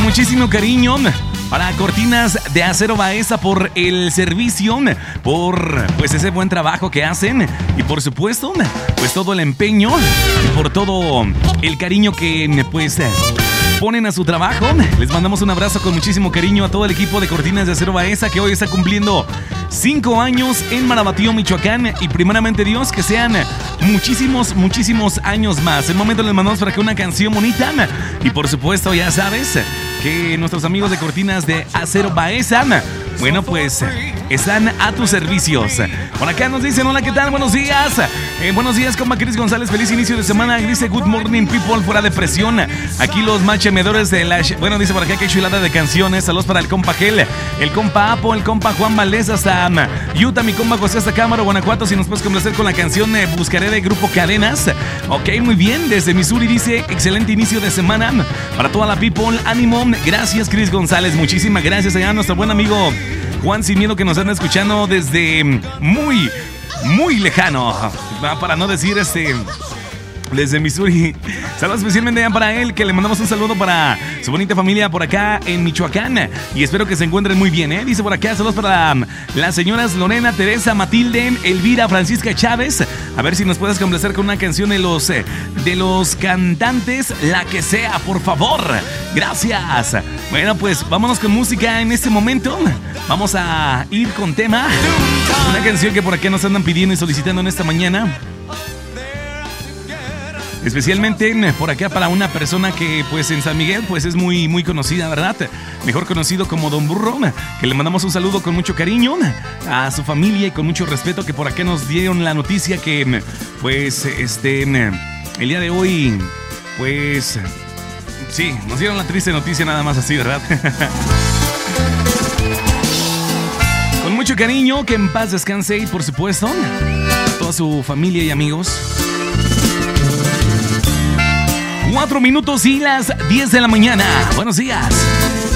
muchísimo cariño para Cortinas de Acero Baeza por el servicio, por pues ese buen trabajo que hacen y por supuesto pues todo el empeño y por todo el cariño que pues ponen a su trabajo. Les mandamos un abrazo con muchísimo cariño a todo el equipo de Cortinas de Acero Baeza, que hoy está cumpliendo 5 años en Marabatío, Michoacán, y primeramente Dios que sean muchísimos años más. En momento les mandamos para que una canción bonita y por supuesto ya sabes que nuestros amigos de Cortinas de Acero Baeza, bueno, pues están a tus servicios. Por acá nos dicen, hola, ¿qué tal? Buenos días. Buenos días, compa Cris González. Feliz inicio de semana. Dice, good morning, people, fuera de presión. Aquí los machemedores de la... Bueno, dice por acá que chulada de canciones. Saludos para el compa Gel, el compa Apo, el compa Juan Valdés hasta Utah, mi compa José hasta Cámara, Guanajuato. Si nos puedes complacer con la canción Buscaré de Grupo Cadenas. Ok, muy bien. Desde Missouri dice, excelente inicio de semana para toda la people. Ánimo. Gracias, Cris González. Muchísimas gracias allá a nuestro buen amigo Juan Sin Miedo, que nos están escuchando desde muy lejano, para no decir desde Missouri. Saludos especialmente ya para él, que le mandamos un saludo para su bonita familia por acá en Michoacán y espero que se encuentren muy bien, Dice por acá, saludos para las señoras Lorena, Teresa, Matilde, Elvira, Francisca Chávez. A ver si nos puedes complacer con una canción de los cantantes, la que sea, por favor. Gracias. Bueno, pues vámonos con música en este momento. Vamos a ir con tema. Una canción que por acá nos andan pidiendo y solicitando en esta mañana. Especialmente por acá para una persona que pues en San Miguel pues es muy conocida, ¿verdad? Mejor conocido como Don Burro, que le mandamos un saludo con mucho cariño a su familia y con mucho respeto, que por acá nos dieron la noticia que pues el día de hoy pues sí, nos dieron la triste noticia nada más así, ¿verdad? Con mucho cariño, que en paz descanse y por supuesto a toda su familia y amigos. 4 minutos y las 10 de la mañana. Buenos días.